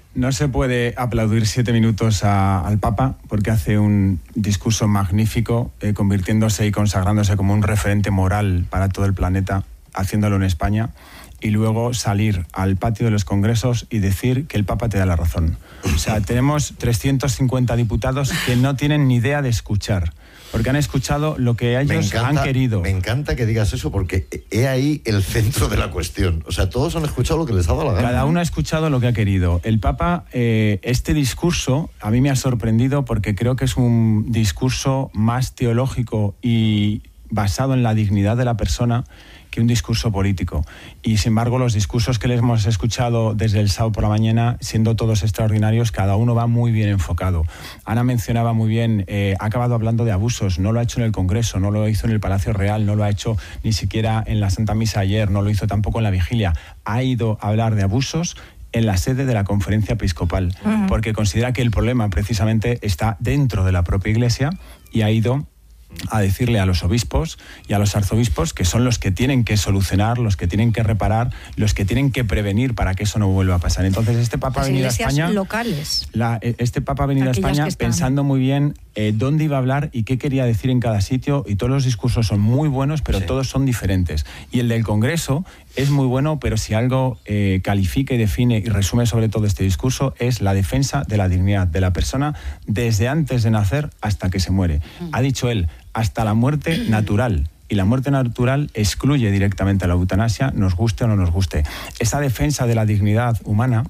No se puede aplaudir 7 minutos al Papa porque hace un discurso magnífico, convirtiéndose y consagrándose como un referente moral para todo el planeta, haciéndolo en España, y luego salir al patio de los congresos y decir que el Papa te da la razón. O sea, tenemos 350 diputados que no tienen ni idea de escuchar, porque han escuchado lo que ellos han querido. Me encanta que digas eso, porque he ahí el centro de la cuestión. O sea, todos han escuchado lo que les ha dado la gana. Cada uno ha escuchado lo que ha querido. El Papa, este discurso, a mí me ha sorprendido porque creo que es un discurso más teológico y basado en la dignidad de la persona que un discurso político. Y sin embargo, los discursos que les hemos escuchado desde el sábado por la mañana, siendo todos extraordinarios, cada uno va muy bien enfocado. Ana mencionaba muy bien, ha acabado hablando de abusos, no lo ha hecho en el Congreso, no lo hizo en el Palacio Real, no lo ha hecho ni siquiera en la Santa Misa ayer, no lo hizo tampoco en la Vigilia. Ha ido a hablar de abusos en la sede de la Conferencia Episcopal, porque considera que el problema precisamente está dentro de la propia Iglesia, y ha ido a decirle a los obispos y a los arzobispos que son los que tienen que solucionar, los que tienen que reparar, los que tienen que prevenir para que eso no vuelva a pasar. Entonces este Papa ha venido a España locales. Este Papa ha venido a España pensando muy bien dónde iba a hablar y qué quería decir en cada sitio, y todos los discursos son muy buenos, pero todos son diferentes. Y el del Congreso es muy bueno, pero si algo califica y define y resume sobre todo este discurso, es la defensa de la dignidad de la persona desde antes de nacer hasta que se muere. Ha dicho él, hasta la muerte natural. Y la muerte natural excluye directamente a la eutanasia, nos guste o no nos guste. Esa defensa de la dignidad humana,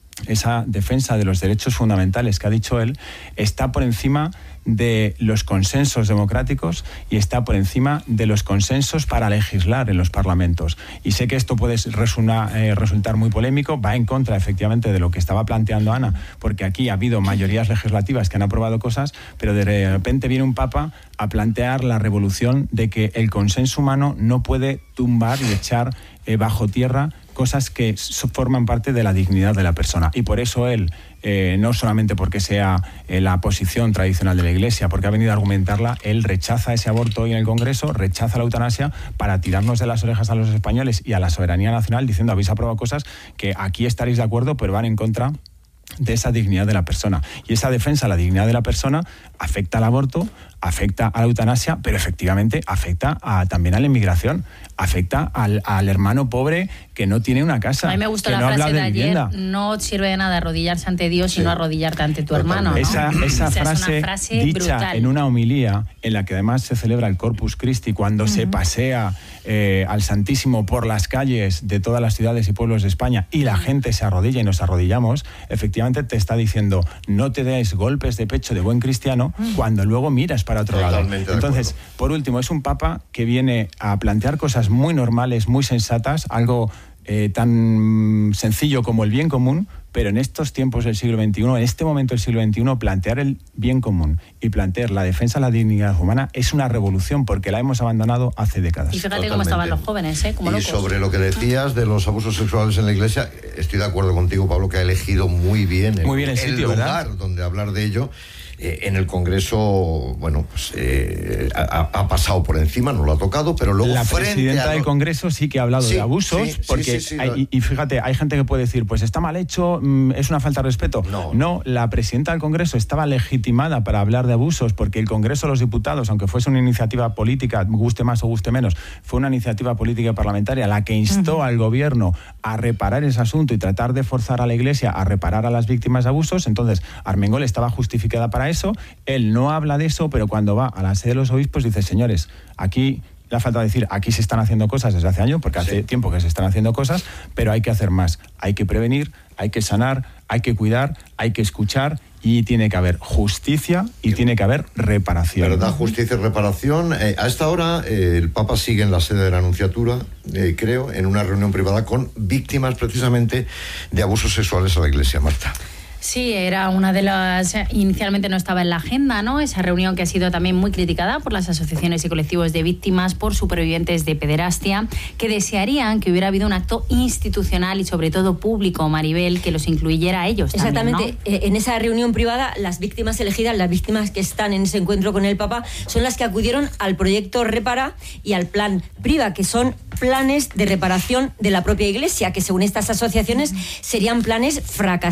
esa defensa de los derechos fundamentales que ha dicho él, está por encima de los consensos democráticos y está por encima de los consensos para legislar en los parlamentos. Y sé que esto puede resultar muy polémico, va en contra efectivamente de lo que estaba planteando Ana, porque aquí ha habido mayorías legislativas que han aprobado cosas, pero de repente viene un Papa a plantear la revolución de que el consenso humano no puede tumbar y echar bajo tierra cosas que forman parte de la dignidad de la persona. Y por eso él, no solamente porque sea la posición tradicional de la Iglesia, porque ha venido a argumentarla, él rechaza ese aborto hoy en el Congreso, rechaza la eutanasia para tirarnos de las orejas a los españoles y a la soberanía nacional, diciendo habéis aprobado cosas que aquí estaréis de acuerdo, pero van en contra de esa dignidad de la persona. Y esa defensa de la dignidad de la persona afecta al aborto, afecta a la eutanasia, pero efectivamente afecta también a la inmigración, afecta al hermano pobre que no tiene una casa. A mí me gustó la frase de ayer, no sirve de nada arrodillarse ante Dios, sino arrodillarte ante tu hermano, ¿no? Esa frase dicha brutal. En una homilía en la que además se celebra el Corpus Christi, cuando se pasea al Santísimo por las calles de todas las ciudades y pueblos de España y la gente se arrodilla y nos arrodillamos, efectivamente te está diciendo no te des golpes de pecho de buen cristiano cuando luego miras para otro lado. Entonces, por último, es un Papa que viene a plantear cosas muy normales, muy sensatas, algo tan sencillo como el bien común, pero en estos tiempos del siglo XXI, en este momento del siglo XXI, plantear el bien común y plantear la defensa de la dignidad humana es una revolución, porque la hemos abandonado hace décadas. Y fíjate cómo estaban los jóvenes, como locos. Y sobre lo que decías de los abusos sexuales en la Iglesia, estoy de acuerdo contigo, Pablo, que ha elegido muy bien el sitio, lugar, ¿verdad?, donde hablar de ello. En el Congreso, bueno, pues ha pasado por encima, no lo ha tocado, pero luego la presidenta del Congreso sí que ha hablado de abusos, porque y fíjate, hay gente que puede decir, pues está mal hecho, es una falta de respeto. No, la presidenta del Congreso estaba legitimada para hablar de abusos, porque el Congreso de los Diputados, aunque fuese una iniciativa política, guste más o guste menos, fue una iniciativa política y parlamentaria la que instó al gobierno a reparar ese asunto y tratar de forzar a la Iglesia a reparar a las víctimas de abusos. Entonces, Armengol estaba justificada para eso. Él no habla de eso, pero cuando va a la sede de los obispos dice, señores, aquí le falta decir, aquí se están haciendo cosas desde hace años, porque hace tiempo que se están haciendo cosas, pero hay que hacer más. Hay que prevenir, hay que sanar, hay que cuidar, hay que escuchar, y tiene que haber justicia y tiene que haber reparación. ¿Verdad? Justicia y reparación. A esta hora el Papa sigue en la sede de la Nunciatura, creo, en una reunión privada con víctimas precisamente de abusos sexuales a la Iglesia. Marta. Sí, era una de las... Inicialmente no estaba en la agenda, ¿no? Esa reunión que ha sido también muy criticada por las asociaciones y colectivos de víctimas, por supervivientes de pederastia, que desearían que hubiera habido un acto institucional y sobre todo público, Maribel, que los incluyera a ellos. Exactamente. También, ¿no? En esa reunión privada, las víctimas elegidas, las víctimas que están en ese encuentro con el Papa, son las que acudieron al proyecto Repara y al plan Priva, que son planes de reparación de la propia Iglesia, que según estas asociaciones serían planes fracasados.